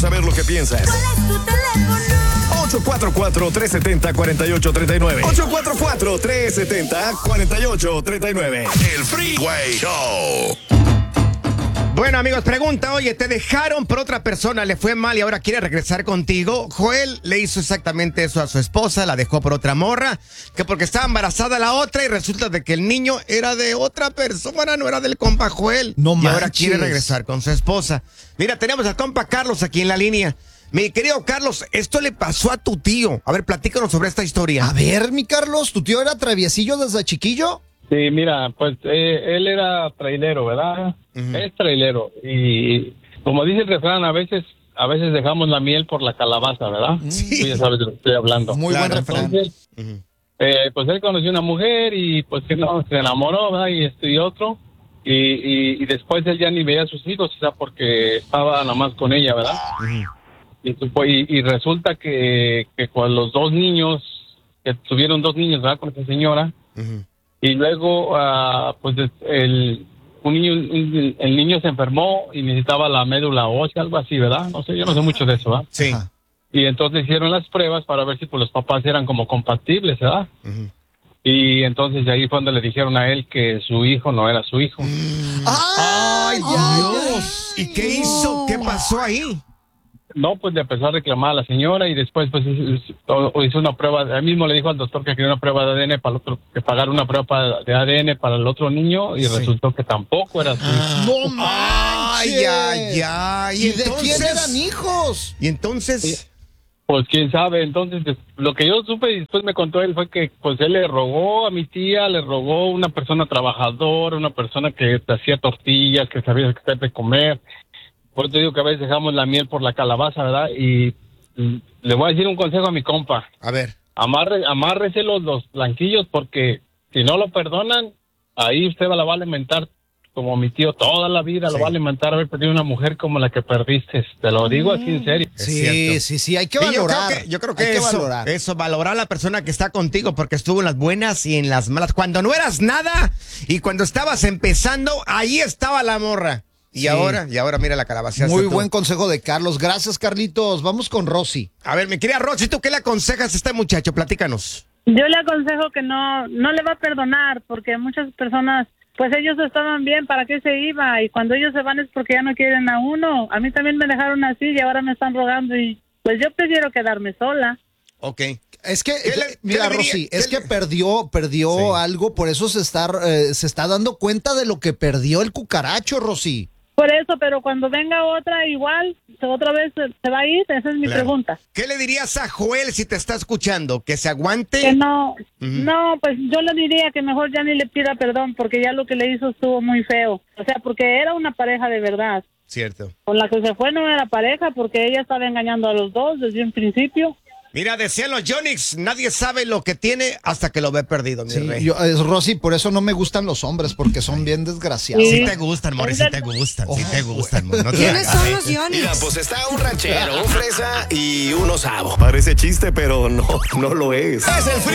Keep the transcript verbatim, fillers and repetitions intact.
Saber lo que piensas. ¿Cuál es tu teléfono? ocho cuatro cuatro, tres siete cero, cuatro ocho tres nueve. ocho cuatro cuatro, tres siete cero, cuatro ocho tres nueve. El Freeway Show. Bueno, amigos, pregunta, oye, te dejaron por otra persona, le fue mal y ahora quiere regresar contigo. Joel le hizo exactamente eso a su esposa, la dejó por otra morra, que porque estaba embarazada la otra y resulta de que el niño era de otra persona, no era del compa Joel. No y manches. ahora quiere regresar con su esposa. Mira, tenemos al compa Carlos aquí en la línea. Mi querido Carlos, esto le pasó a tu tío. A ver, platícanos sobre esta historia. A ver, mi Carlos, ¿tu tío era traviesillo desde chiquillo? Sí, mira, pues eh, él era trailero, ¿verdad? Ujú. Es trailero y como dice el refrán, a veces a veces dejamos la miel por la calabaza, ¿verdad? Sí. Tú ya sabes de lo que estoy hablando. Muy Claro, buen refrán. Entonces, Ujú. eh, pues él conoció una mujer y pues que no, se enamoró, ¿verdad? Y esto y otro. Y, y, y después él ya ni veía a sus hijos, o sea, porque estaba nada más con ella, ¿verdad? Ujú. Y, pues, y, y resulta que, que con los dos niños, que tuvieron dos niños, ¿verdad? Con esa señora. Ujú. Y luego, ah, pues el, un niño, un- el niño se enfermó y necesitaba la médula ósea, algo así, ¿verdad? No sé, yo no sé mucho de eso, ¿verdad? Sí. Ajá. Y entonces hicieron las pruebas para ver si pues los papás eran como compatibles, ¿verdad? Ujú. Y entonces de ahí fue donde le dijeron a él que su hijo no era su hijo. ¡Ay, Dios! ¿Y qué hizo? ¿Qué pasó ahí? No, pues le empezó a reclamar a la señora y después pues hizo hizo una prueba, él mismo le dijo al doctor que quería una prueba de A D N para el otro, que pagara una prueba pa- de A D N para el otro niño y Sí. resultó que tampoco era su hijo. ¡No manches! Ay, ay, ay. ¿Y de entonces- quién eran hijos? Y entonces, Pues quién sabe, entonces des- lo que yo supe y después me contó él fue que pues él le rogó a mi tía, le rogó una persona trabajadora, una persona que te hacía tortillas, que sabía que te de comer. Por eso digo que a veces dejamos la miel por la calabaza, ¿verdad? Y mm, le voy a decir un consejo a mi compa. a ver. Amarre, amárrese los, los blanquillos porque si no lo perdonan, ahí usted va, la va a lamentar como mi tío toda la vida, Sí. lo va a lamentar haber perdido una mujer como la que perdiste. Te lo digo así en serio. Es Sí, cierto. sí, sí, hay que Sí, yo creo valorar. que, yo creo que Hay eso, valorar. eso, valorar a la persona que está contigo porque estuvo en las buenas y en las malas. Cuando no eras nada y cuando estabas empezando, ahí estaba la morra. Y Sí. ahora, y ahora mira la calabaza. Muy buen consejo de Carlos. Gracias, Carlitos. Vamos con Rosy. A ver, mi querida Rosy, ¿tú qué le aconsejas a este muchacho? Platícanos. Yo le aconsejo que no no le va a perdonar porque muchas personas, pues ellos estaban bien, ¿para qué se iba? Y cuando ellos se van es porque ya no quieren a uno. A mí también me dejaron así y ahora me están rogando y pues yo prefiero quedarme sola. Ok. Es que, ¿Qué le- eh, mira, qué le diría? Rosy, ¿Qué es que le- perdió, perdió Sí. algo, por eso se está, eh, se está dando cuenta de lo que perdió el cucaracho, Rosy. Por eso, pero cuando venga otra igual, otra vez se, se va a ir, esa es mi Claro. pregunta. ¿Qué le dirías a Joel si te está escuchando? ¿Que se aguante? Que no, Ujú. no, pues yo le diría que mejor ya ni le pida perdón porque ya lo que le hizo estuvo muy feo. O sea, porque era una pareja de verdad. Cierto. Con la que se fue no era pareja porque ella estaba engañando a los dos desde un principio. Mira, decían los Yonix, nadie sabe lo que tiene hasta que lo ve perdido, mi Sí, rey. yo, es Rosy, por eso no me gustan los hombres, porque son bien desgraciados. Sí Sí. te gustan, Mori, sí te gustan, sí te gustan. Mori, no te ¿Quiénes hagas. son los Mira, Yonis? pues está un ranchero, un fresa y un osavo. Parece chiste, pero no, no lo es. Es el